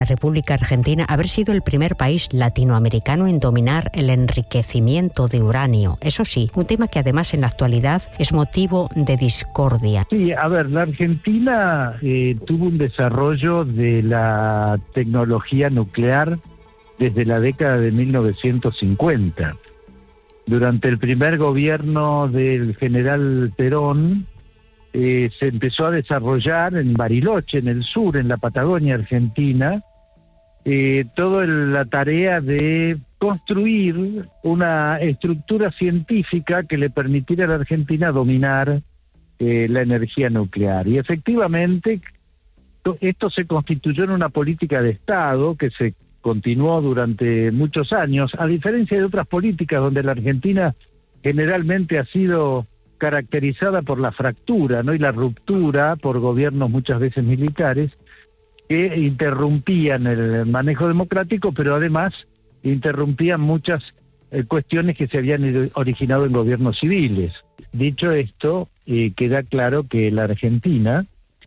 República Argentina haber sido el primer país latinoamericano en dominar el enriquecimiento de uranio. Eso sí, un tema que además en la actualidad es motivo de discordia. Sí, a ver, la Argentina tuvo un desarrollo de la tecnología nuclear desde la década de 1950. Durante el primer gobierno del general Perón, se empezó a desarrollar en Bariloche, en el sur, en la Patagonia Argentina, toda la tarea de construir una estructura científica que le permitiera a la Argentina dominar la energía nuclear. Y efectivamente, esto se constituyó en una política de Estado que se continuó durante muchos años, a diferencia de otras políticas donde la Argentina generalmente ha sido caracterizada por la fractura, ¿no?, y la ruptura por gobiernos muchas veces militares que interrumpían el manejo democrático, pero además interrumpían muchas cuestiones que se habían originado en gobiernos civiles. Dicho esto, queda claro que la Argentina,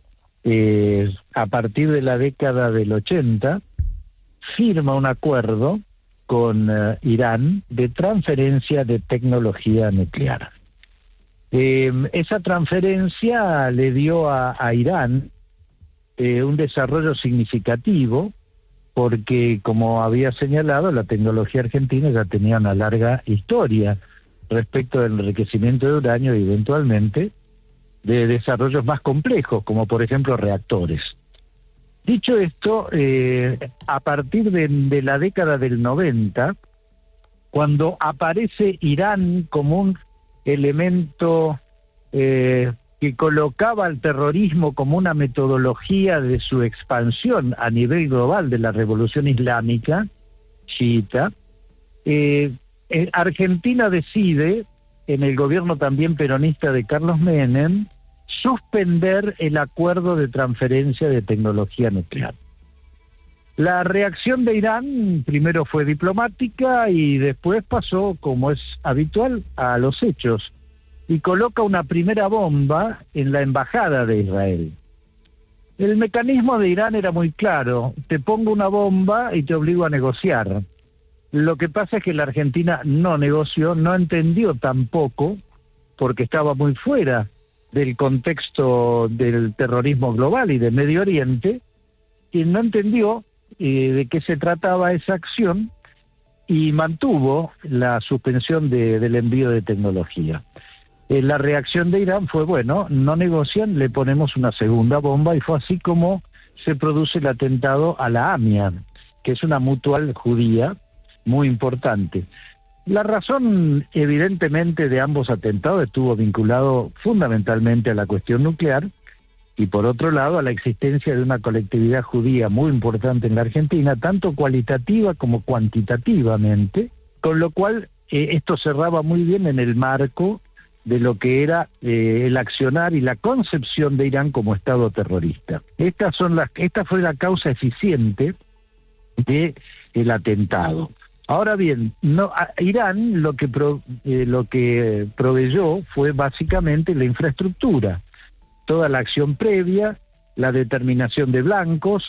a partir de la década del 80, firma un acuerdo con Irán de transferencia de tecnología nuclear. Esa transferencia le dio a Irán un desarrollo significativo porque, como había señalado, la tecnología argentina ya tenía una larga historia respecto del enriquecimiento de uranio y eventualmente de desarrollos más complejos, como por ejemplo reactores. Dicho esto, a partir de la década del 90, cuando aparece Irán como un elemento que colocaba al terrorismo como una metodología de su expansión a nivel global de la revolución islámica chiita, Argentina decide, en el gobierno también peronista de Carlos Menem, suspender el acuerdo de transferencia de tecnología nuclear. La reacción de Irán primero fue diplomática y después pasó, como es habitual, a los hechos, y coloca una primera bomba en la embajada de Israel. El mecanismo de Irán era muy claro: te pongo una bomba y te obligo a negociar. Lo que pasa es que la Argentina no negoció, no entendió tampoco, porque estaba muy fuera del contexto del terrorismo global y de Medio Oriente, y no entendió de qué se trataba esa acción y mantuvo la suspensión del envío de tecnología. La reacción de Irán fue, bueno, no negocian, le ponemos una segunda bomba, y fue así como se produce el atentado a la AMIA, que es una mutual judía muy importante. La razón, evidentemente, de ambos atentados estuvo vinculado fundamentalmente a la cuestión nuclear y, por otro lado, a la existencia de una colectividad judía muy importante en la Argentina, tanto cualitativa como cuantitativamente, con lo cual esto cerraba muy bien en el marco de lo que era el accionar y la concepción de Irán como Estado terrorista. Esta fue la causa eficiente del atentado. Ahora bien, Irán lo que proveyó fue básicamente la infraestructura, toda la acción previa, la determinación de blancos,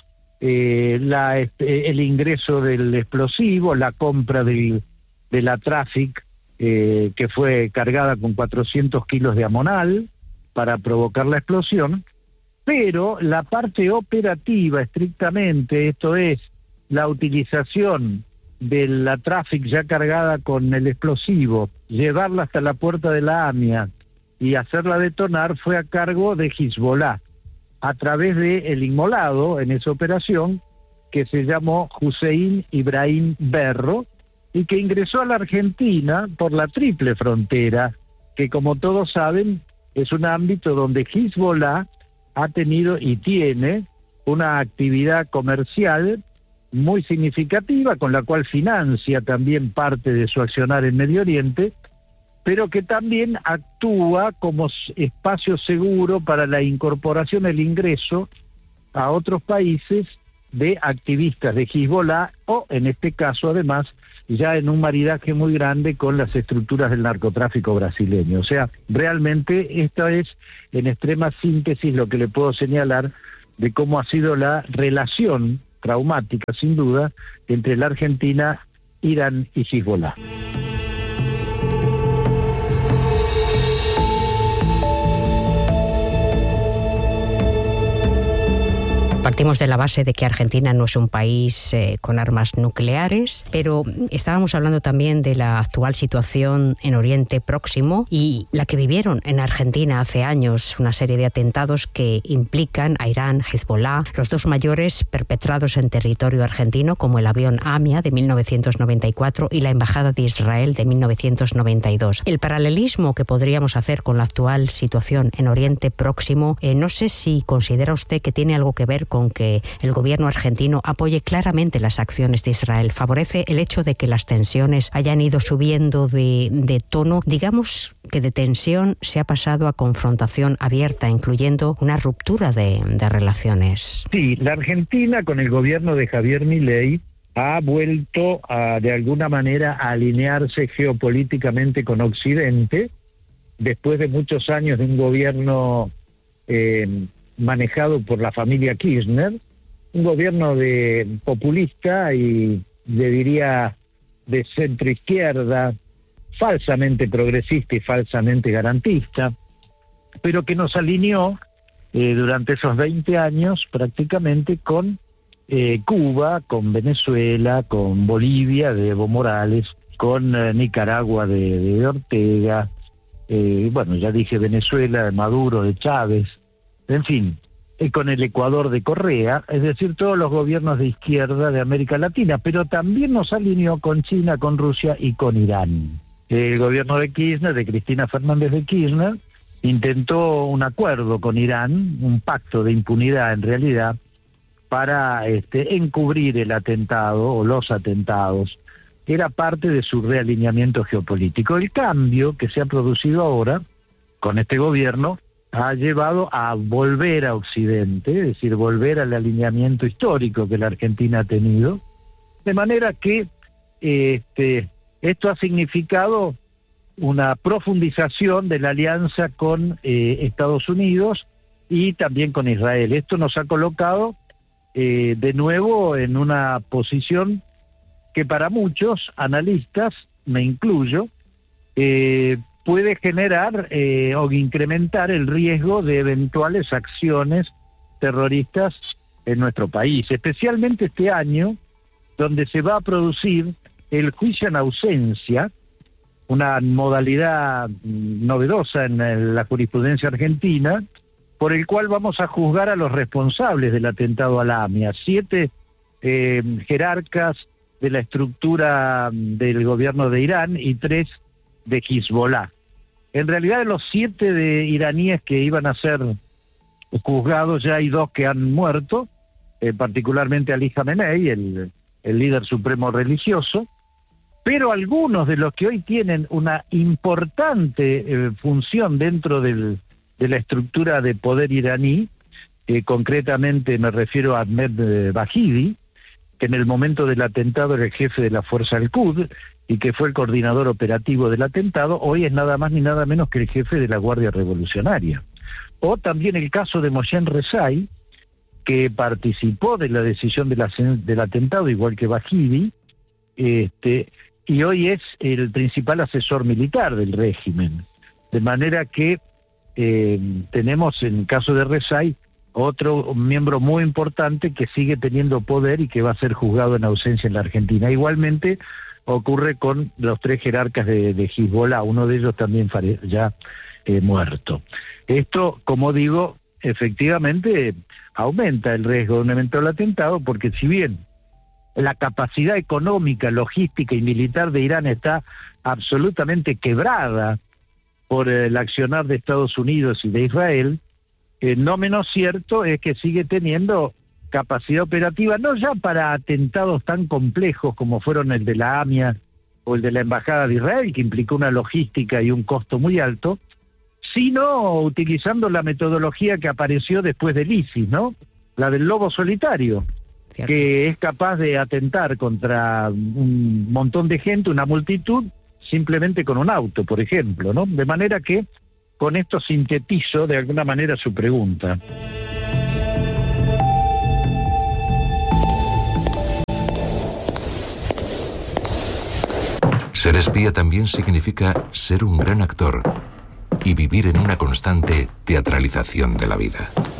el ingreso del explosivo, la compra de la Traffic, que fue cargada con 400 kilos de amonal para provocar la explosión, pero la parte operativa estrictamente, esto es, la utilización de la Traffic ya cargada con el explosivo, llevarla hasta la puerta de la AMIA y hacerla detonar, fue a cargo de Hezbollah, a través del inmolado en esa operación que se llamó Hussein Ibrahim Berro, y que ingresó a la Argentina por la triple frontera, que, como todos saben, es un ámbito donde Hezbollah ha tenido y tiene una actividad comercial muy significativa, con la cual financia también parte de su accionar en Medio Oriente, pero que también actúa como espacio seguro para la incorporación, el ingreso a otros países de activistas de Hezbollah, o en este caso además ya en un maridaje muy grande con las estructuras del narcotráfico brasileño. O sea, realmente esta es en extrema síntesis lo que le puedo señalar de cómo ha sido la relación traumática, sin duda, entre la Argentina, Irán y Hezbollah. Partimos de la base de que Argentina no es un país con armas nucleares, pero estábamos hablando también de la actual situación en Oriente Próximo y la que vivieron en Argentina hace años, una serie de atentados que implican a Irán, Hezbollah, los dos mayores perpetrados en territorio argentino, como el avión AMIA de 1994 y la Embajada de Israel de 1992. El paralelismo que podríamos hacer con la actual situación en Oriente Próximo, no sé si considera usted que tiene algo que ver con que el gobierno argentino apoye claramente las acciones de Israel. ¿Favorece el hecho de que las tensiones hayan ido subiendo de tono? Digamos que de tensión se ha pasado a confrontación abierta, incluyendo una ruptura de relaciones. Sí, la Argentina con el gobierno de Javier Milei ha vuelto de alguna manera a alinearse geopolíticamente con Occidente, después de muchos años de un gobierno manejado por la familia Kirchner, un gobierno populista y le diría de centro izquierda, falsamente progresista y falsamente garantista, pero que nos alineó durante esos 20 años prácticamente con Cuba, con Venezuela, con Bolivia de Evo Morales, con Nicaragua de Ortega, bueno, ya dije Venezuela, de Maduro, de Chávez, en fin, con el Ecuador de Correa, es decir, todos los gobiernos de izquierda de América Latina, pero también nos alineó con China, con Rusia y con Irán. El gobierno de Kirchner, de Cristina Fernández de Kirchner, intentó un acuerdo con Irán, un pacto de impunidad en realidad, para encubrir el atentado o los atentados. Era parte de su realineamiento geopolítico. El cambio que se ha producido ahora con este gobierno ha llevado a volver a Occidente, es decir, volver al alineamiento histórico que la Argentina ha tenido, de manera que esto ha significado una profundización de la alianza con Estados Unidos y también con Israel. Esto nos ha colocado de nuevo en una posición que para muchos analistas, me incluyo, puede generar o incrementar el riesgo de eventuales acciones terroristas en nuestro país, especialmente este año, donde se va a producir el juicio en ausencia, una modalidad novedosa en la jurisprudencia argentina, por el cual vamos a juzgar a los responsables del atentado al AMIA, 7 jerarcas de la estructura del gobierno de Irán y 3 de Hezbollah. En realidad, de los 7 de iraníes que iban a ser juzgados, ya hay 2 que han muerto, particularmente Ali Khamenei, el líder supremo religioso, pero algunos de los que hoy tienen una importante función dentro de la estructura de poder iraní, concretamente me refiero a Ahmed Bahidi, que en el momento del atentado era el jefe de la Fuerza Al-Quds y que fue el coordinador operativo del atentado, hoy es nada más ni nada menos que el jefe de la Guardia Revolucionaria. O también el caso de Mohsen Rezaei, que participó de la decisión del atentado, igual que Bahidi, y hoy es el principal asesor militar del régimen. De manera que tenemos, en el caso de Rezaei, otro miembro muy importante que sigue teniendo poder y que va a ser juzgado en ausencia en la Argentina. Igualmente ocurre con los 3 jerarcas de Hezbollah, uno de ellos también ya muerto. Esto, como digo, efectivamente aumenta el riesgo de un eventual atentado, porque si bien la capacidad económica, logística y militar de Irán está absolutamente quebrada por el accionar de Estados Unidos y de Israel, no menos cierto es que sigue teniendo capacidad operativa, no ya para atentados tan complejos como fueron el de la AMIA o el de la Embajada de Israel, que implicó una logística y un costo muy alto, sino utilizando la metodología que apareció después del ISIS, ¿no? La del lobo solitario, ¿cierto?, que es capaz de atentar contra un montón de gente, una multitud, simplemente con un auto, por ejemplo, ¿no? De manera que con esto sintetizo de alguna manera su pregunta. Ser espía también significa ser un gran actor y vivir en una constante teatralización de la vida.